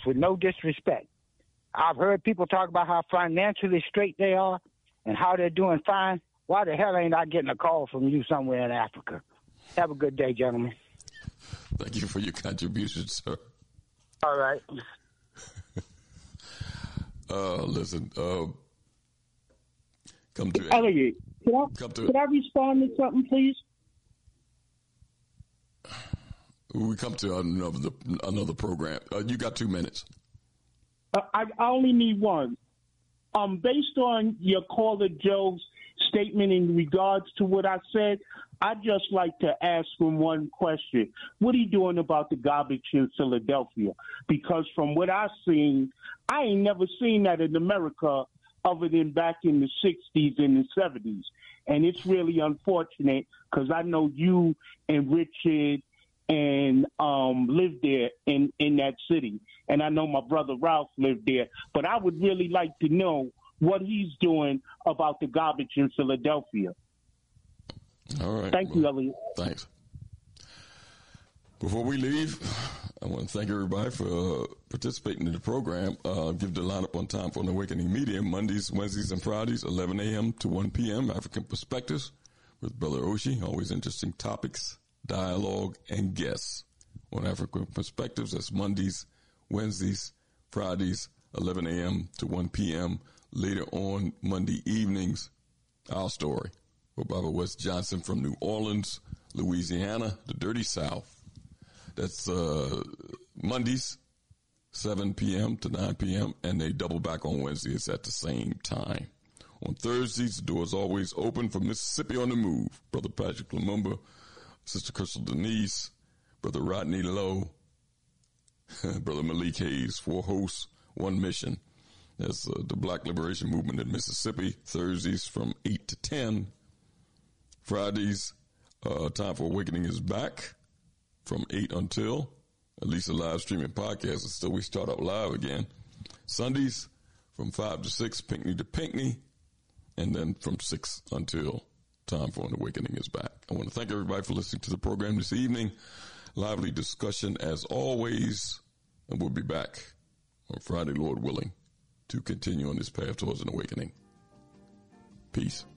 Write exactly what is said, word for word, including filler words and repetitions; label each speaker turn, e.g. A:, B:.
A: with no disrespect. I've heard people talk about how financially straight they are and how they're doing fine. Why the hell ain't I getting a call from you somewhere in Africa? Have a good day, gentlemen.
B: Thank you for your contribution, sir.
A: All right.
B: uh, listen, uh, come to
C: Elliot, can I,
B: come to
C: can I respond to something, please?
B: We come to another another program. Uh, you got two minutes.
C: Uh, I, I only need one. Um, based on your caller Joe's statement in regards to what I said, I'd just like to ask him one question. What are you doing about the garbage in Philadelphia? Because from what I've seen, I ain't never seen that in America other than back in the sixties and the seventies. And it's really unfortunate because I know you and Richard and um, lived there in, in that city. And I know my brother Ralph lived there. But I would really like to know what he's doing about the garbage in Philadelphia.
B: All right.
C: Thank
B: well,
C: you, Elliot.
B: Thanks. Before we leave, I want to thank everybody for uh, participating in the program. Uh, give the lineup on Time for an Awakening Media, Mondays, Wednesdays, and Fridays, eleven a.m. to one p.m., African Perspectives with Brother Oshi. Always interesting topics, dialogue, and guests on African Perspectives. That's Mondays, Wednesdays, Fridays, eleven a.m. to one p.m. Later on Monday evenings, Our Story with Barbara West Johnson from New Orleans, Louisiana, the Dirty South. That's uh, Mondays, seven p.m. to nine p.m., and they double back on Wednesdays at the same time. On Thursdays, the door is always open for Mississippi on the Move. Brother Patrick Lumumba, Sister Crystal Denise, Brother Rodney Lowe, Brother Malik Hayes, four hosts, one mission. That's uh, the Black Liberation Movement in Mississippi, Thursdays from eight to ten. Fridays, uh, Time for Awakening is back from eight until, at least a live streaming podcast until we start up live again. Sundays from five to six, Pinckney to Pinckney, and then from six until Time for an Awakening is back. I want to thank everybody for listening to the program this evening. Lively discussion as always, and we'll be back on Friday, Lord willing, to continue on this path towards an awakening. Peace.